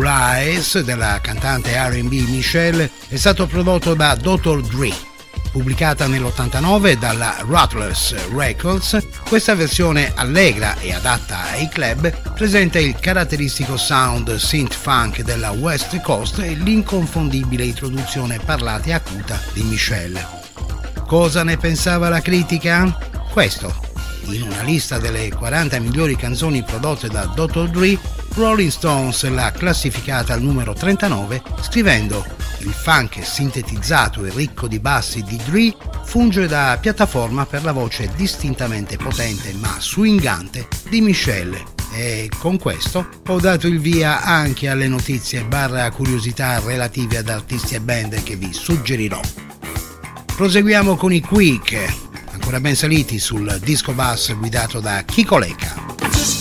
Blue Eyes della cantante R&B Michelle è stato prodotto da Dr. Dre. Pubblicata nell'89 dalla Rattlers Records, questa versione allegra e adatta ai club presenta il caratteristico sound synth funk della West Coast e l'inconfondibile introduzione parlata e acuta di Michelle. Cosa ne pensava la critica? Questo. In una lista delle 40 migliori canzoni prodotte da Dr. Dre, Rolling Stones l'ha classificata al numero 39, scrivendo: il funk sintetizzato e ricco di bassi di Dre funge da piattaforma per la voce distintamente potente ma swingante di Michelle. E con questo ho dato il via anche alle notizie / curiosità relative ad artisti e band che vi suggerirò. Proseguiamo con i Quick, ancora ben saliti sul disco bus guidato da Kiko Lecca.